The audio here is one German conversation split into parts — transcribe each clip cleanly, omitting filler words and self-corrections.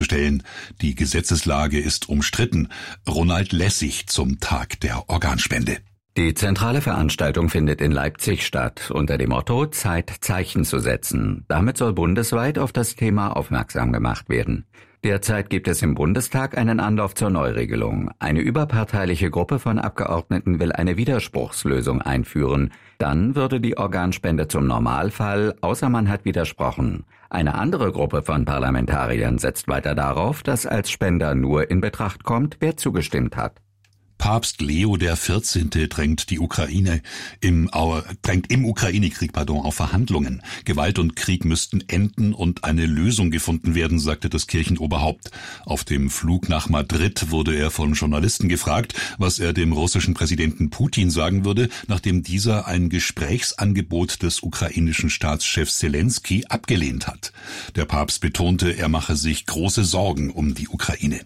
stellen. Die Gesetzeslage ist umstritten. Ronald Lessig zum Tag der Organspende. Die zentrale Veranstaltung findet in Leipzig statt, unter dem Motto Zeit, Zeichen zu setzen. Damit soll bundesweit auf das Thema aufmerksam gemacht werden. Derzeit gibt es im Bundestag einen Anlauf zur Neuregelung. Eine überparteiliche Gruppe von Abgeordneten will eine Widerspruchslösung einführen. Dann würde die Organspende zum Normalfall, außer man hat widersprochen. Eine andere Gruppe von Parlamentariern setzt weiter darauf, dass als Spender nur in Betracht kommt, wer zugestimmt hat. Papst Leo XIV. drängt im Ukraine-Krieg auf Verhandlungen. Gewalt und Krieg müssten enden und eine Lösung gefunden werden, sagte das Kirchenoberhaupt. Auf dem Flug nach Madrid wurde er von Journalisten gefragt, was er dem russischen Präsidenten Putin sagen würde, nachdem dieser ein Gesprächsangebot des ukrainischen Staatschefs Selenskyj abgelehnt hat. Der Papst betonte, er mache sich große Sorgen um die Ukraine.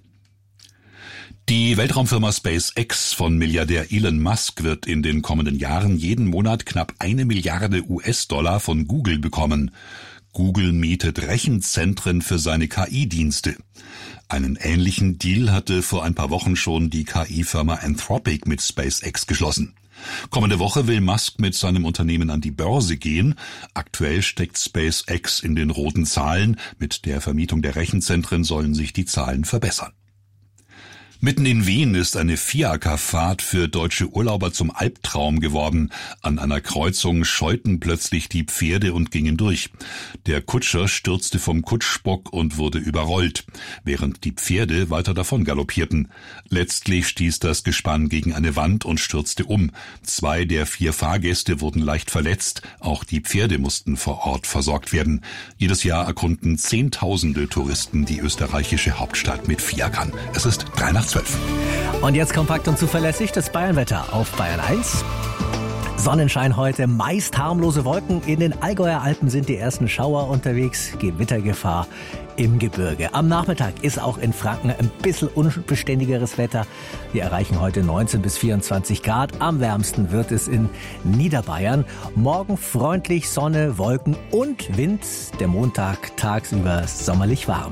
Die Weltraumfirma SpaceX von Milliardär Elon Musk wird in den kommenden Jahren jeden Monat knapp 1 Milliarde US-Dollar von Google bekommen. Google mietet Rechenzentren für seine KI-Dienste. Einen ähnlichen Deal hatte vor ein paar Wochen schon die KI-Firma Anthropic mit SpaceX geschlossen. Kommende Woche will Musk mit seinem Unternehmen an die Börse gehen. Aktuell steckt SpaceX in den roten Zahlen. Mit der Vermietung der Rechenzentren sollen sich die Zahlen verbessern. Mitten in Wien ist eine Fiakerfahrt für deutsche Urlauber zum Albtraum geworden. An einer Kreuzung scheuten plötzlich die Pferde und gingen durch. Der Kutscher stürzte vom Kutschbock und wurde überrollt, während die Pferde weiter davon galoppierten. Letztlich stieß das Gespann gegen eine Wand und stürzte um. 2 der 4 Fahrgäste wurden leicht verletzt. Auch die Pferde mussten vor Ort versorgt werden. Jedes Jahr erkunden Zehntausende Touristen die österreichische Hauptstadt mit Fiakern. Es ist 3:12. Und jetzt kompakt und zuverlässig das Bayernwetter auf Bayern 1. Sonnenschein heute, meist harmlose Wolken. In den Allgäuer Alpen sind die ersten Schauer unterwegs. Gewittergefahr im Gebirge. Am Nachmittag ist auch in Franken ein bisschen unbeständigeres Wetter. Wir erreichen heute 19 bis 24 Grad. Am wärmsten wird es in Niederbayern. Morgen freundlich Sonne, Wolken und Wind. Der Montag tagsüber sommerlich warm.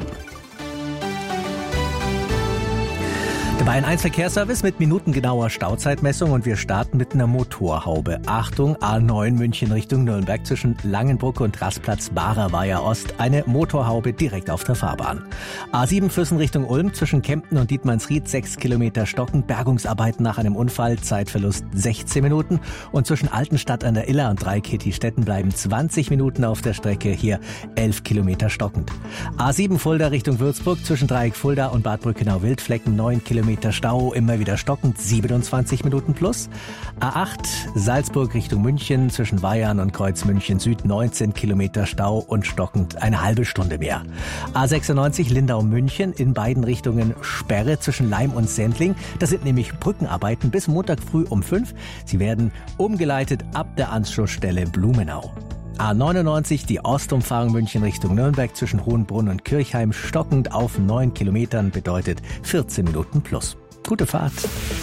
Der Bayern 1 Verkehrsservice mit minutengenauer Stauzeitmessung und wir starten mit einer Motorhaube. Achtung, A9 München Richtung Nürnberg zwischen Langenbruck und Rastplatz Barer Ost. Eine Motorhaube direkt auf der Fahrbahn. A7 Füssen Richtung Ulm zwischen Kempten und Dietmannsried 6 Kilometer stocken. Bergungsarbeiten nach einem Unfall, Zeitverlust 16 Minuten. Und zwischen Altenstadt an der Iller und Dreikirchen-Stetten bleiben 20 Minuten auf der Strecke. Hier 11 Kilometer stockend. A7 Fulda Richtung Würzburg zwischen Dreieck Fulda und Bad Brückenau-Wildflecken 9 Kilometer Stau, immer wieder stockend, 27 Minuten plus. A8 Salzburg Richtung München zwischen Weyarn und Kreuz München Süd 19 Kilometer Stau und stockend eine halbe Stunde mehr. A96 Lindau-München in beiden Richtungen Sperre zwischen Laim und Sendling. Das sind nämlich Brückenarbeiten bis Montag früh um 5. Sie werden umgeleitet ab der Anschlussstelle Blumenau. A99 die Ostumfahrung München Richtung Nürnberg zwischen Hohenbrunn und Kirchheim stockend auf 9 Kilometern bedeutet 14 Minuten plus. Gute Fahrt.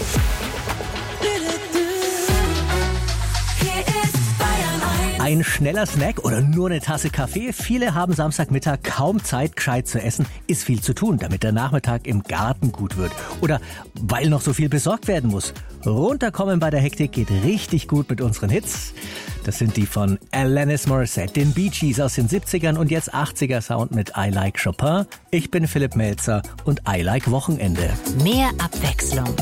Ein schneller Snack oder nur eine Tasse Kaffee? Viele haben Samstagmittag kaum Zeit, gescheit zu essen. Ist viel zu tun, damit der Nachmittag im Garten gut wird. Oder weil noch so viel besorgt werden muss. Runterkommen bei der Hektik geht richtig gut mit unseren Hits. Das sind die von Alanis Morissette, den Bee Gees aus den 70ern und jetzt 80er Sound mit I Like Chopin. Ich bin Philipp Melzer und I Like Wochenende. Mehr Abwechslung.